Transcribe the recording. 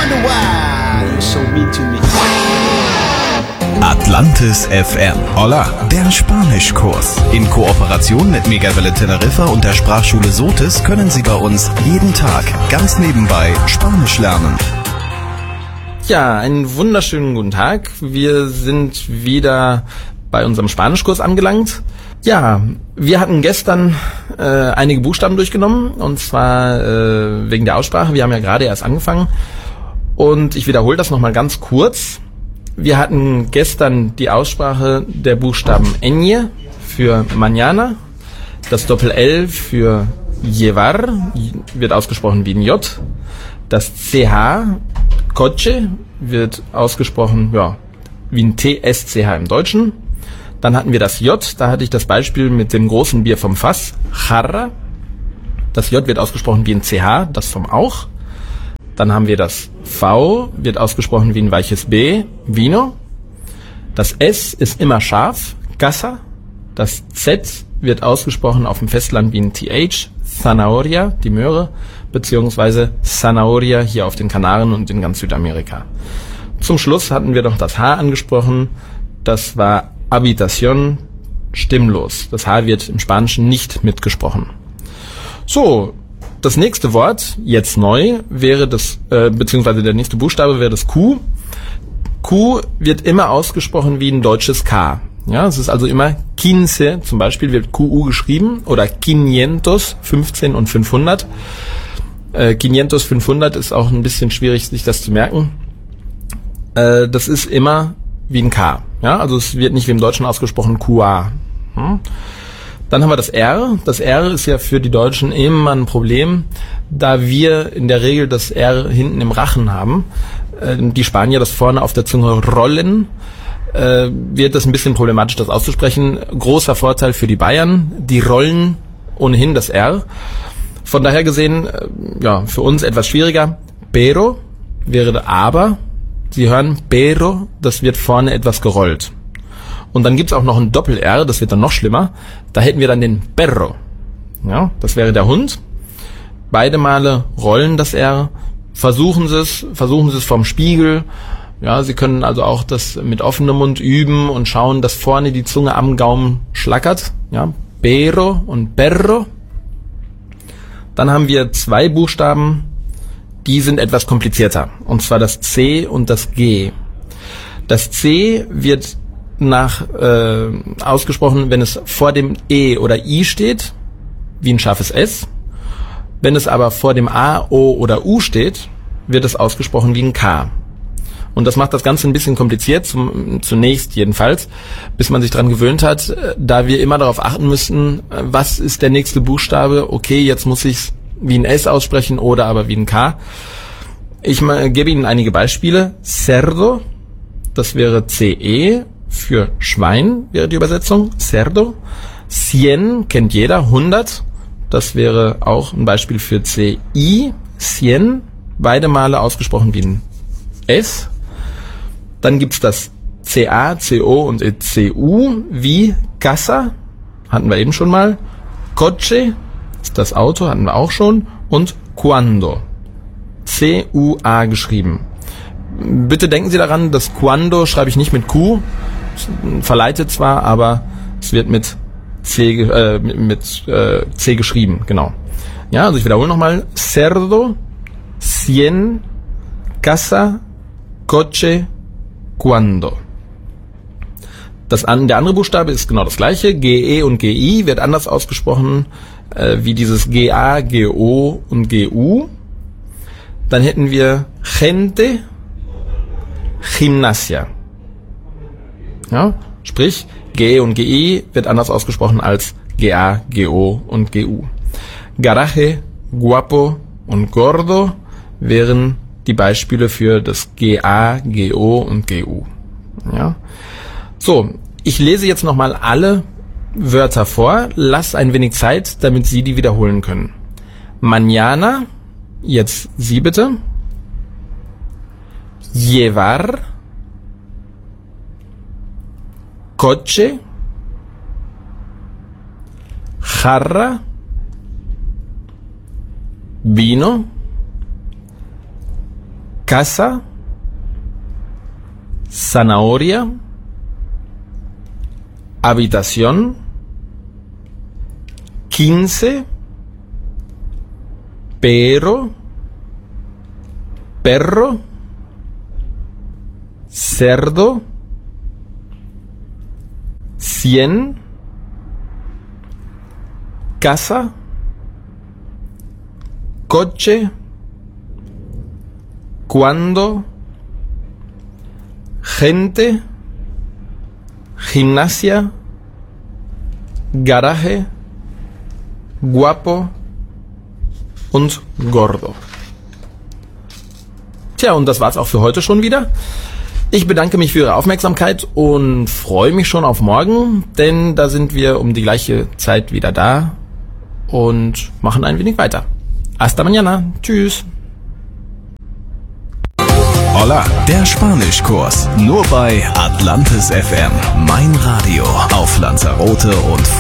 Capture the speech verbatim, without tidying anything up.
Wonder why you're so mean to me. Atlantis F M. Hola, der Spanischkurs. In Kooperation mit Megawelle Teneriffa und der Sprachschule Sotis können Sie bei uns jeden Tag ganz nebenbei Spanisch lernen. Ja, einen wunderschönen guten Tag. Wir sind wieder bei unserem Spanischkurs angelangt. Ja, wir hatten gestern äh, einige Buchstaben durchgenommen, und zwar äh, wegen der Aussprache. Wir haben ja gerade erst angefangen, und ich wiederhole das nochmal ganz kurz. Wir hatten gestern die Aussprache der Buchstaben Ñ für mañana, das Doppel-L für llevar, wird ausgesprochen wie ein J, das C H, coche, wird ausgesprochen ja, wie ein T S C H im Deutschen. Dann hatten wir das J, da hatte ich das Beispiel mit dem großen Bier vom Fass, jarra. Das J wird ausgesprochen wie ein C H, das vom Auch. Dann haben wir das V, wird ausgesprochen wie ein weiches B, vino. Das S ist immer scharf, casa. Das Z wird ausgesprochen auf dem Festland wie ein T H, zanahoria, die Möhre, beziehungsweise zanahoria hier auf den Kanaren und in ganz Südamerika. Zum Schluss hatten wir noch das H angesprochen, das war Habitación, stimmlos. Das H wird im Spanischen nicht mitgesprochen. So, das nächste Wort, jetzt neu, wäre das, äh, beziehungsweise der nächste Buchstabe wäre das Q. Q wird immer ausgesprochen wie ein deutsches K. Ja, es ist also immer quince, zum Beispiel wird Q U geschrieben, oder quinientos, fünfzehn und fünfhundert. Äh, quinientos, fünfhundert ist auch ein bisschen schwierig, sich das zu merken. Äh, das ist immer wie ein K. Ja, also es wird nicht wie im Deutschen ausgesprochen Q A. Hm? Dann haben wir das R. Das R ist ja für die Deutschen immer ein Problem, da wir in der Regel das R hinten im Rachen haben. Äh, die Spanier das vorne auf der Zunge rollen. Äh, wird das ein bisschen problematisch, das auszusprechen. Großer Vorteil für die Bayern. Die rollen ohnehin das R. Von daher gesehen, äh, ja, für uns etwas schwieriger. Pero wäre aber. Sie hören pero, das wird vorne etwas gerollt. Und dann gibt's auch noch ein Doppel-R, das wird dann noch schlimmer. Da hätten wir dann den perro. Ja, das wäre der Hund. Beide Male rollen das R. Versuchen Sie es, versuchen Sie es vom Spiegel. Ja, Sie können also auch das mit offenem Mund üben und schauen, dass vorne die Zunge am Gaumen schlackert. Ja, pero und perro. Dann haben wir zwei Buchstaben, die sind etwas komplizierter, und zwar das C und das G. Das C wird nach äh, ausgesprochen, wenn es vor dem E oder I steht, wie ein scharfes S. Wenn es aber vor dem A, O oder U steht, wird es ausgesprochen wie ein K. Und das macht das Ganze ein bisschen kompliziert, zum, zunächst jedenfalls, bis man sich dran gewöhnt hat, da wir immer darauf achten müssen, was ist der nächste Buchstabe. Okay, jetzt muss ich's wie ein S aussprechen oder aber wie ein K. Ich mal, gebe Ihnen einige Beispiele. Cerdo, das wäre C E für Schwein, wäre die Übersetzung. Cerdo. Cien kennt jeder, hundert. Das wäre auch ein Beispiel für C I. Cien, beide Male ausgesprochen wie ein S. Dann gibt's das C A, C O und C U wie Casa, hatten wir eben schon mal. Coche, das Auto hatten wir auch schon, und cuando, C U A geschrieben. Bitte denken Sie daran, das cuando schreibe ich nicht mit Q, verleitet zwar, aber es wird mit C, äh, mit, mit äh, C geschrieben, genau. Ja, also ich wiederhole nochmal: Cerdo, cien, casa, coche, cuando. Das an, der andere Buchstabe ist genau das gleiche. G E und G I wird anders ausgesprochen äh, wie dieses G A, G O und G U. Dann hätten wir gente, gimnasia. Ja, sprich G E und G I wird anders ausgesprochen als G A, G O und G U. Garaje, guapo und gordo wären die Beispiele für das G A, G O und G U. Ja. So, ich lese jetzt nochmal alle Wörter vor, lass ein wenig Zeit, damit Sie die wiederholen können. Mañana, jetzt Sie bitte. Llevar, coche, jarra, vino, casa, zanahoria, habitación, quince, pero, perro, cerdo, cien, casa, coche, cuando, gente, gimnasia, garaje, guapo und gordo. Tja, und das war's auch für heute schon wieder. Ich bedanke mich für Ihre Aufmerksamkeit und freue mich schon auf morgen, denn da sind wir um die gleiche Zeit wieder da und machen ein wenig weiter. Hasta mañana. Tschüss. Hola, der Spanischkurs. Nur bei Atlantis F M. Mein Radio auf Lanzarote und